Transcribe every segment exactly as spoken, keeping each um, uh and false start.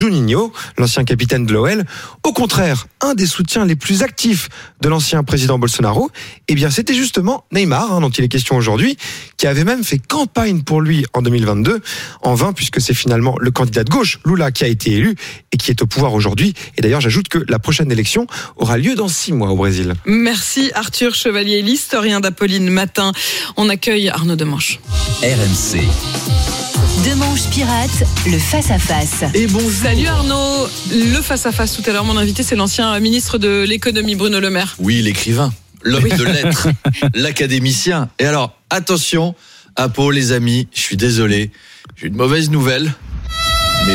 Juninho, l'ancien capitaine de l'O L. Au contraire, un des soutiens les plus actifs de l'ancien président Bolsonaro, eh bien, c'était justement Neymar, hein, dont il est question aujourd'hui, qui avait même fait campagne pour lui en deux mille vingt-deux, en vain, puisque c'est finalement le candidat de gauche, Lula, qui a été élu et qui est au pouvoir aujourd'hui. Et d'ailleurs, j'ajoute que la prochaine élection aura lieu dans six mois au Brésil. Merci Arthur Chevalier, l'historien d'Apolline Matin. On accueille Arnaud Demanche. R M C. Demanche pirate, le face-à-face. Et bonjour. Salut Arnaud. Le face-à-face tout à l'heure, mon invité, c'est l'ancien ministre de l'économie, Bruno Le Maire. Oui, l'écrivain, l'homme oui. de lettres, l'académicien. Et alors, attention, Apo, les amis, je suis désolé, j'ai une mauvaise nouvelle, mais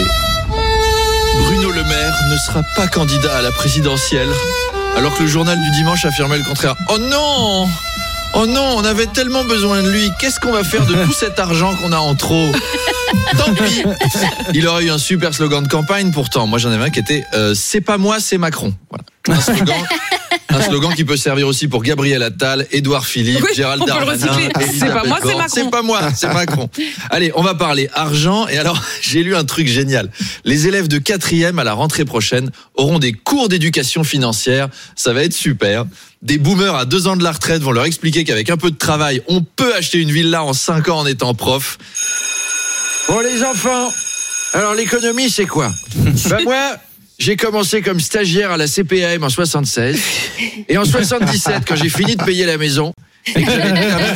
Bruno Le Maire ne sera pas candidat à la présidentielle, alors que le journal du dimanche affirmait le contraire. Oh non! Oh non, on avait tellement besoin de lui. Qu'est-ce qu'on va faire de tout cet argent qu'on a en trop? Tant pis. Il aurait eu un super slogan de campagne pourtant. Moi j'en avais un qui était euh, c'est pas moi, c'est Macron. Voilà. Un slogan, un slogan qui peut servir aussi pour Gabriel Attal, Édouard Philippe, oui, Gérald Darmanin. C'est pas moi, c'est Macron. C'est pas moi, c'est Macron. Allez, on va parler argent. Et alors, j'ai lu un truc génial. Les élèves de quatrième à la rentrée prochaine auront des cours d'éducation financière. Ça va être super. Des boomers à deux ans de la retraite vont leur expliquer qu'avec un peu de travail, on peut acheter une villa en cinq ans en étant prof. Bon les enfants, alors l'économie c'est quoi? Ben moi, j'ai commencé comme stagiaire à la C P A M en soixante-seize et en soixante-dix-sept quand j'ai fini de payer la maison et que j'avais terminé,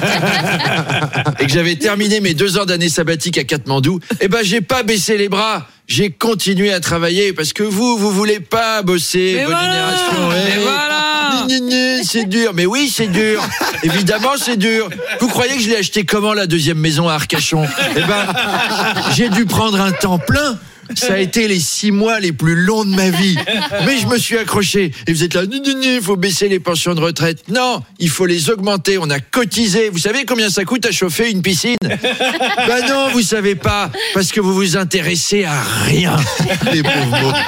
et que j'avais terminé mes deux ans d'année sabbatique à Katmandou, eh ben j'ai pas baissé les bras. J'ai continué à travailler parce que vous, vous voulez pas bosser, mais votre voilà, génération. Mais hey, voilà. Ni, ni, ni, c'est dur. Mais oui, c'est dur. Évidemment, c'est dur. Vous croyez que je l'ai acheté comment, la deuxième maison à Arcachon? Eh ben, j'ai dû prendre un temps plein. Ça a été les six mois les plus longs de ma vie. Mais je me suis accroché. Et vous êtes là, il faut baisser les pensions de retraite. Non, il faut les augmenter. On a cotisé. Vous savez combien ça coûte à chauffer une piscine? Ben non, vous savez pas. Parce que vous vous intéressez à rien. Les pauvres mots.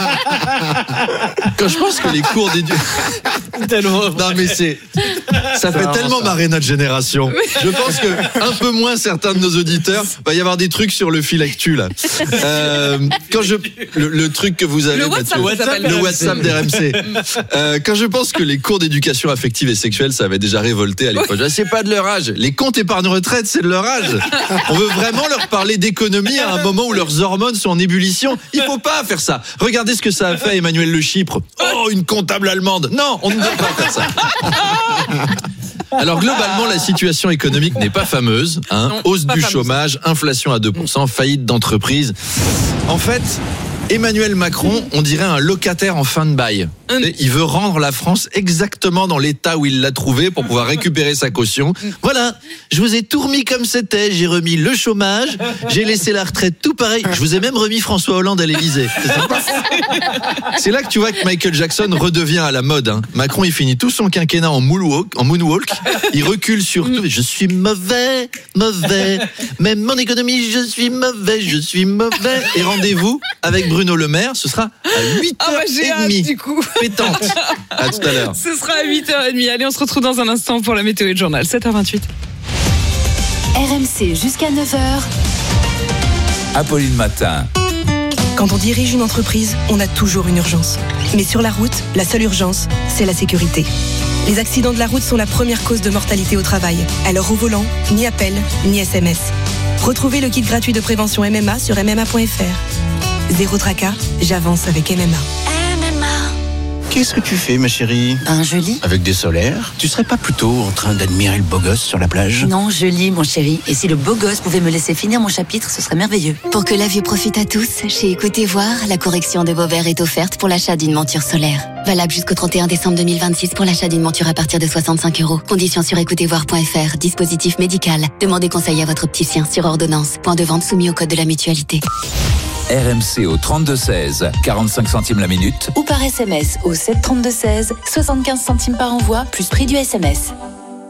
Quand je pense que les cours d'éducation... Non mais c'est... Ça fait tellement marrer notre génération. Je pense que un peu moins certains de nos auditeurs, va y avoir des trucs sur le fil actu là. Euh... Quand je le, le truc que vous avez, le WhatsApp, Mathieu, le WhatsApp d'R M C. Euh, quand je pense que les cours d'éducation affective et sexuelle, ça avait déjà révolté à l'époque. C'est pas de leur âge. Les comptes épargne retraite, c'est de leur âge. On veut vraiment leur parler d'économie à un moment où leurs hormones sont en ébullition. Il faut pas faire ça. Regardez ce que ça a fait Emmanuel Le Chypre. Oh, une comptable allemande. Non, on ne doit pas faire ça. Alors globalement, la situation économique n'est pas fameuse. Hein. Non, Hausse du fameuse. chômage, inflation à deux pour cent, faillite d'entreprise. En fait, Emmanuel Macron, on dirait un locataire en fin de bail. Il veut rendre la France exactement dans l'état où il l'a trouvé pour pouvoir récupérer sa caution. Voilà, je vous ai tout remis comme c'était. J'ai remis le chômage, j'ai laissé la retraite tout pareil. Je vous ai même remis François Hollande à l'Élysée. C'est là que tu vois que Michael Jackson redevient à la mode. Hein. Macron, il finit tout son quinquennat en moonwalk, en moonwalk. Il recule sur tout. Je suis mauvais, mauvais. Même mon économie, je suis mauvais, je suis mauvais. Et rendez-vous avec Bruno Le Maire, ce sera à huit heures trente. Ah bah j'ai hâte du coup. Pétante. À tout à l'heure. Ce sera à huit heures trente. Allez, on se retrouve dans un instant pour la météo et le journal. sept heures vingt-huit. R M C jusqu'à neuf heures. Apolline Matin. Quand on dirige une entreprise, on a toujours une urgence. Mais sur la route, la seule urgence, c'est la sécurité. Les accidents de la route sont la première cause de mortalité au travail. Alors au volant, ni appel, ni S M S. Retrouvez le kit gratuit de prévention M M A sur m m a point f r. Zéro tracas, j'avance avec M M A. Qu'est-ce que tu fais, ma chérie? Ben, je lis. Avec des solaires? Tu serais pas plutôt en train d'admirer le beau gosse sur la plage? Non, je lis, mon chéri. Et si le beau gosse pouvait me laisser finir mon chapitre, ce serait merveilleux. Pour que la vue profite à tous, chez Écoutez Voir, la correction de vos verres est offerte pour l'achat d'une monture solaire. Valable jusqu'au trente et un décembre deux mille vingt-six pour l'achat d'une monture à partir de soixante-cinq euros. Conditions sur écoutez voir point f r. Dispositif médical. Demandez conseil à votre opticien sur ordonnance. Point de vente soumis au code de la mutualité. R M C au trente-deux seize, quarante-cinq centimes la minute. Ou par S M S au sept trente-deux seize, soixante-quinze centimes par envoi, plus prix du S M S.